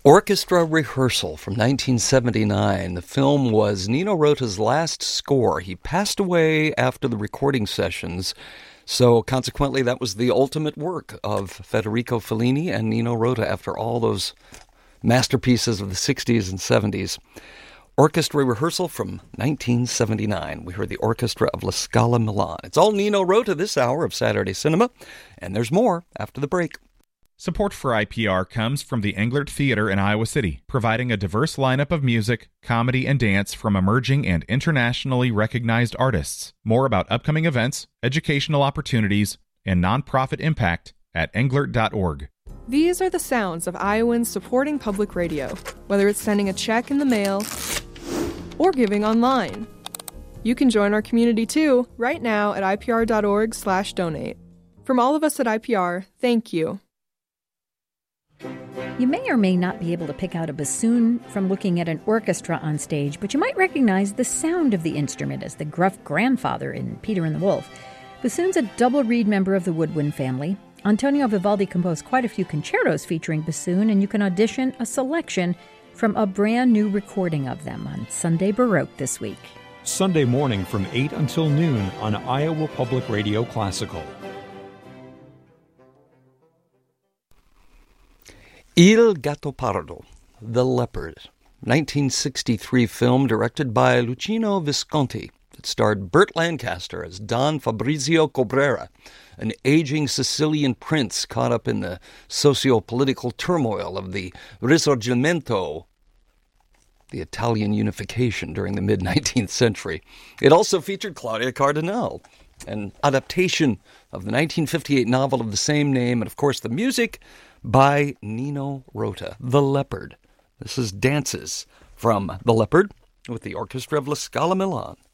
Orchestra Rehearsal from 1979. The film was Nino Rota's last score. He passed away after the recording sessions, so consequently that was the ultimate work of Federico Fellini and Nino Rota after all those masterpieces of the 60s and 70s. Orchestra Rehearsal from 1979. We heard the orchestra of La Scala Milan. It's all Nino Rota this hour of Saturday Cinema, and there's more after the break. Support for IPR comes from the Englert Theater in Iowa City, providing a diverse lineup of music, comedy, and dance from emerging and internationally recognized artists. More about upcoming events, educational opportunities, and nonprofit impact at englert.org. These are the sounds of Iowans supporting public radio, whether it's sending a check in the mail or giving online. You can join our community too, right now at ipr.org/donate. From all of us at IPR, thank you. You may or may not be able to pick out a bassoon from looking at an orchestra on stage, but you might recognize the sound of the instrument as the gruff grandfather in Peter and the Wolf. Bassoon's a double reed member of the woodwind family. Antonio Vivaldi composed quite a few concertos featuring bassoon, and you can audition a selection from a brand new recording of them on Sunday Baroque this week. Sunday morning from 8 until noon on Iowa Public Radio Classical. Il Gattopardo, The Leopard, 1963 film directed by Luchino Visconti. It starred Burt Lancaster as Don Fabrizio Cabrera, an aging Sicilian prince caught up in the socio-political turmoil of the Risorgimento, the Italian unification during the mid-19th century. It also featured Claudia Cardinale, an adaptation of the 1958 novel of the same name, and of course the music by Nino Rota, The Leopard. This is Dances from The Leopard with the Orchestra of La Scala Milan.